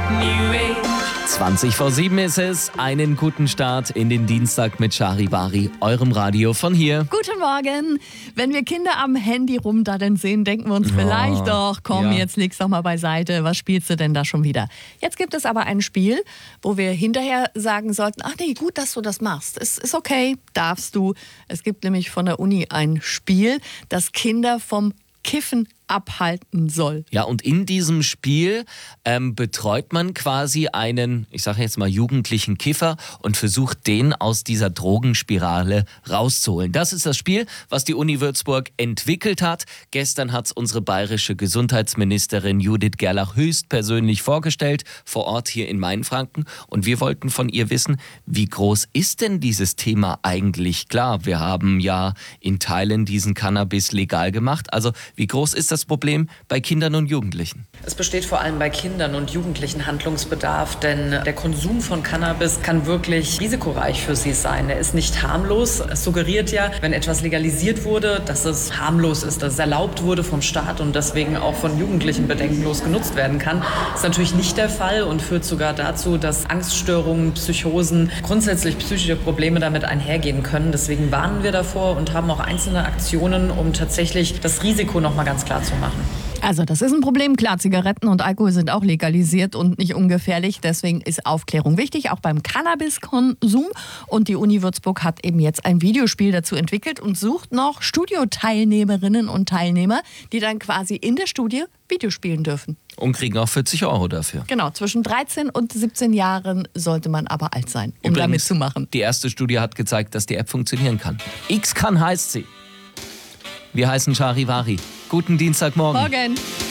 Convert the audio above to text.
20:07 ist es. Einen guten Start in den Dienstag mit Charivari, eurem Radio von hier. Guten Morgen. Wenn wir Kinder am Handy rumdaddeln sehen, denken wir uns vielleicht doch, komm, jetzt leg's doch mal beiseite. Was spielst du denn da schon wieder? Jetzt gibt es aber ein Spiel, wo wir hinterher sagen sollten, ach nee, gut, dass du das machst. Es ist okay, darfst du. Es gibt nämlich von der Uni ein Spiel, das Kinder vom Kiffen abhalten soll. Ja, und in diesem Spiel betreut man quasi einen, ich sage jetzt mal, jugendlichen Kiffer und versucht, den aus dieser Drogenspirale rauszuholen. Das ist das Spiel, was die Uni Würzburg entwickelt hat. Gestern hat es unsere bayerische Gesundheitsministerin Judith Gerlach höchstpersönlich vorgestellt, vor Ort hier in Mainfranken. Und wir wollten von ihr wissen, wie groß ist denn dieses Thema eigentlich? Klar, wir haben ja in Teilen diesen Cannabis legal gemacht. Also wie groß ist das Problem bei Kindern und Jugendlichen? Es besteht vor allem bei Kindern und Jugendlichen Handlungsbedarf, denn der Konsum von Cannabis kann wirklich risikoreich für sie sein. Er ist nicht harmlos. Es suggeriert ja, wenn etwas legalisiert wurde, dass es harmlos ist, dass es erlaubt wurde vom Staat und deswegen auch von Jugendlichen bedenkenlos genutzt werden kann. Das ist natürlich nicht der Fall und führt sogar dazu, dass Angststörungen, Psychosen, grundsätzlich psychische Probleme damit einhergehen können. Deswegen warnen wir davor und haben auch einzelne Aktionen, um tatsächlich das Risiko noch mal ganz klar zu machen. Also das ist ein Problem. Klar, Zigaretten und Alkohol sind auch legalisiert und nicht ungefährlich. Deswegen ist Aufklärung wichtig, auch beim Cannabiskonsum. Und die Uni Würzburg hat eben jetzt ein Videospiel dazu entwickelt und sucht noch Studioteilnehmerinnen und Teilnehmer, die dann quasi in der Studie Video spielen dürfen. Und kriegen auch 40 € dafür. Genau, zwischen 13 und 17 Jahren sollte man aber alt sein, um Übrigens, damit zu machen. Die erste Studie hat gezeigt, dass die App funktionieren kann. X-Kann heißt sie. Wir heißen Charivari. Guten Dienstagmorgen. Morgen.